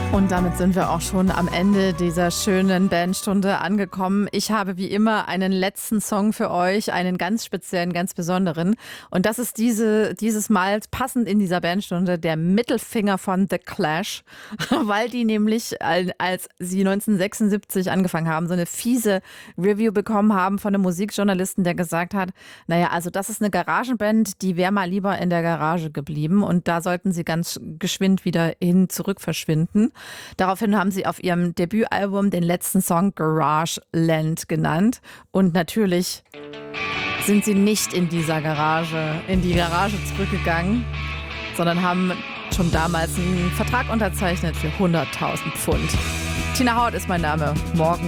Und damit sind wir auch schon am Ende dieser schönen Bandstunde angekommen. Ich habe wie immer einen letzten Song für euch, einen ganz speziellen, ganz besonderen. Und das ist dieses Mal passend in dieser Bandstunde der Mittelfinger von The Clash, weil die nämlich, als sie 1976 angefangen haben, so eine fiese Review bekommen haben von einem Musikjournalisten, der gesagt hat, naja, also das ist eine Garagenband, die wäre mal lieber in der Garage geblieben und da sollten sie ganz geschwind wieder zurück verschwinden. Daraufhin haben sie auf ihrem Debütalbum den letzten Song Garage Land genannt. Und natürlich sind sie nicht in die Garage zurückgegangen, sondern haben schon damals einen Vertrag unterzeichnet für 100.000 Pfund. Tina Howard ist mein Name. Morgen